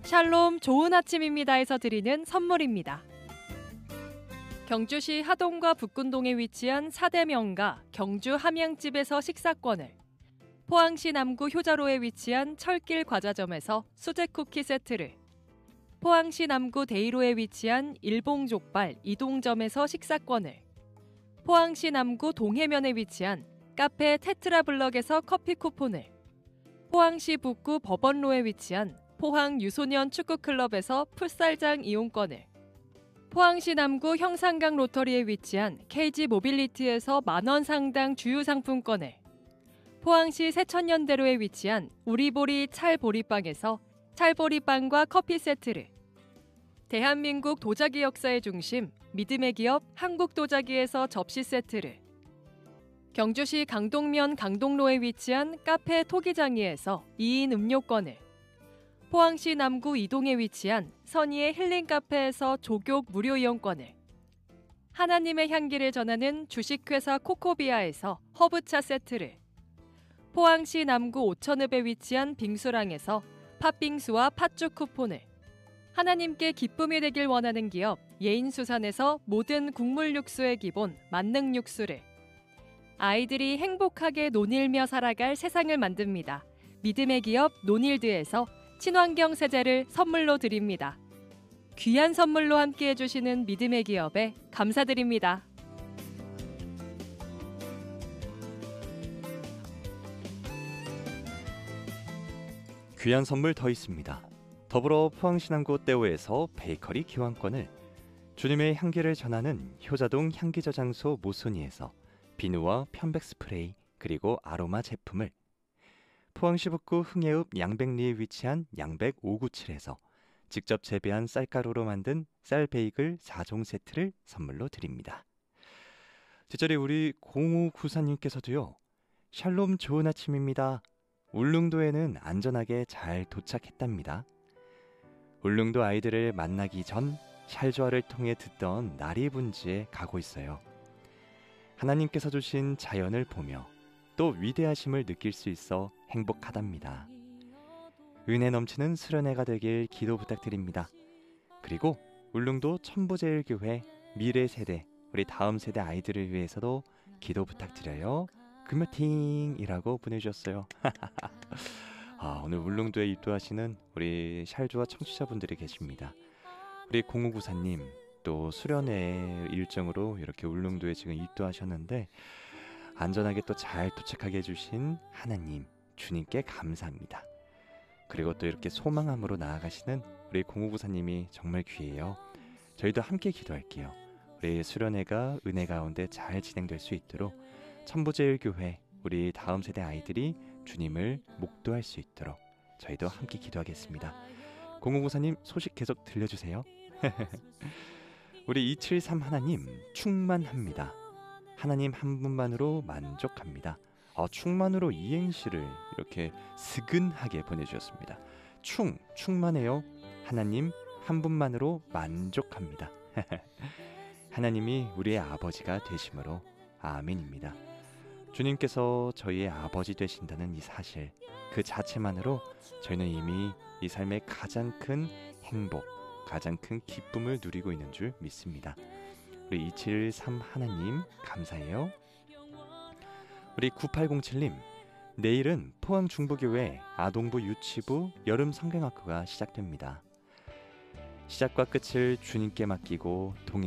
샬롬 좋은 아침입니다에서 드리는 선물입니다. 경주시 하동과 북군동에 위치한 사대명가 경주 함양집에서 식사권을, 포항시 남구 효자로에 위치한 철길 과자점에서 수제 쿠키 세트를, 포항시 남구 대이로에 위치한 일봉족발 이동점에서 식사권을, 포항시 남구 동해면에 위치한 카페 테트라블럭에서 커피 쿠폰을, 포항시 북구 법원로에 위치한 포항 유소년 축구클럽에서 풋살장 이용권을, 포항시 남구 형산강 로터리에 위치한 KG 모빌리티에서 만원 상당 주유상품권을, 포항시 세천년대로에 위치한 우리보리 찰보리빵에서 찰보리빵과 커피 세트를, 대한민국 도자기 역사의 중심 믿음의 기업 한국도자기에서 접시 세트를, 경주시 강동면 강동로에 위치한 카페 토기장이에서 2인 음료권을, 포항시 남구 이동에 위치한 선의의 힐링카페에서 조교 무료 이용권을, 하나님의 향기를 전하는 주식회사 코코비아에서 허브차 세트를, 포항시 남구 오천읍에 위치한 빙수랑에서 팥빙수와 팥죽 쿠폰을, 하나님께 기쁨이 되길 원하는 기업 예인수산에서 모든 국물 육수의 기본 만능 육수를, 아이들이 행복하게 논일며 살아갈 세상을 만듭니다. 믿음의 기업 논일드에서 친환경 세제를 선물로 드립니다. 귀한 선물로 함께해 주시는 믿음의 기업에 감사드립니다. 귀한 선물 더 있습니다. 더불어 포항시 남구 떼오에서 베이커리 교환권을, 주님의 향기를 전하는 효자동 향기저장소 모소니에서 비누와 편백 스프레이 그리고 아로마 제품을, 포항시 북구 흥해읍 양백리에 위치한 양백 597에서 직접 재배한 쌀가루로 만든 쌀 베이글 4종 세트를 선물로 드립니다. 뒷자리 우리 0594님께서도요. 샬롬 좋은 아침입니다. 울릉도에는 안전하게 잘 도착했답니다. 울릉도 아이들을 만나기 전 샬조아를 통해 듣던 나리분지에 가고 있어요. 하나님께서 주신 자연을 보며 또 위대하심을 느낄 수 있어 행복하답니다. 은혜 넘치는 수련회가 되길 기도 부탁드립니다. 그리고 울릉도 천부제일교회 미래 세대, 우리 다음 세대 아이들을 위해서도 기도 부탁드려요. 금요팅이라고 보내주셨어요. 오늘 울릉도에 입도하시는 우리 샬조아 청취자분들이 계십니다. 우리 0594님 또 수련회 일정으로 이렇게 울릉도에 지금 입도하셨는데 안전하게 또 잘 도착하게 해주신 하나님 주님께 감사합니다. 그리고 또 이렇게 소망함으로 나아가시는 우리 0594님이 정말 귀해요. 저희도 함께 기도할게요. 우리 수련회가 은혜 가운데 잘 진행될 수 있도록 천부제일교회 우리 다음 세대 아이들이 주님을 목도할 수 있도록 저희도 함께 기도하겠습니다. 0594님 소식 계속 들려주세요. 우리 273 하나님 충만합니다. 하나님 한 분만으로 만족합니다. 충만으로 이행시를 이렇게 스근하게 보내주셨습니다. 충만해요. 하나님 한 분만으로 만족합니다. 하나님이 우리의 아버지가 되심으로 아멘입니다. 주님께서 저희의 아버지 되신다는 이 사실 그 자체만으로 저희는 이미 이 삶의 가장 큰 행복, 가장 큰 기쁨을 누리고 있는 줄 믿습니다. 우리 273 하나님 감사해요. 우리 9807님 내일은 포항 중부교회 아동부 유치부 여름 성경학교가 시작됩니다. 시작과 끝을 주님께 맡기고 동행